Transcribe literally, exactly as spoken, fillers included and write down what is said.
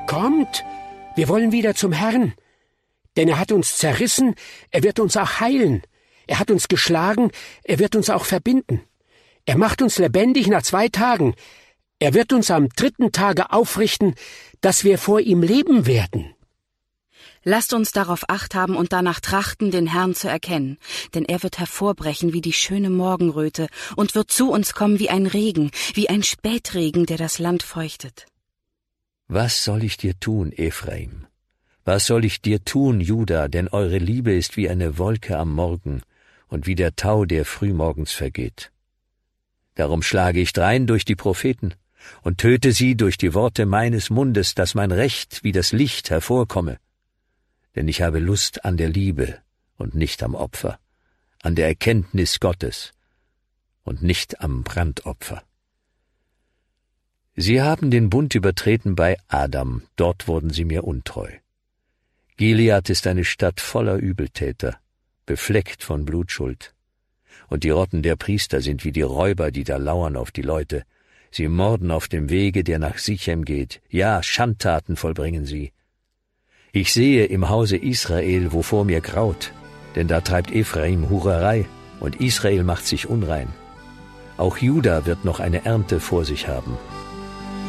Kommt, wir wollen wieder zum Herrn. Denn er hat uns zerrissen, er wird uns auch heilen. Er hat uns geschlagen, er wird uns auch verbinden. Er macht uns lebendig nach zwei Tagen. Er wird uns am dritten Tage aufrichten, dass wir vor ihm leben werden. Lasst uns darauf Acht haben und danach trachten, den Herrn zu erkennen, denn er wird hervorbrechen wie die schöne Morgenröte und wird zu uns kommen wie ein Regen, wie ein Spätregen, der das Land feuchtet. Was soll ich dir tun, Ephraim? Was soll ich dir tun, Juda, denn eure Liebe ist wie eine Wolke am Morgen und wie der Tau, der frühmorgens vergeht. Darum schlage ich drein durch die Propheten und töte sie durch die Worte meines Mundes, dass mein Recht wie das Licht hervorkomme. Denn ich habe Lust an der Liebe und nicht am Opfer, an der Erkenntnis Gottes und nicht am Brandopfer. Sie haben den Bund übertreten bei Adam, dort wurden sie mir untreu. Gilead ist eine Stadt voller Übeltäter, befleckt von Blutschuld. Und die Rotten der Priester sind wie die Räuber, die da lauern auf die Leute. Sie morden auf dem Wege, der nach Sichem geht. Ja, Schandtaten vollbringen sie. Ich sehe im Hause Israel, wo vor mir graut, denn da treibt Ephraim Hurerei und Israel macht sich unrein. Auch Juda wird noch eine Ernte vor sich haben.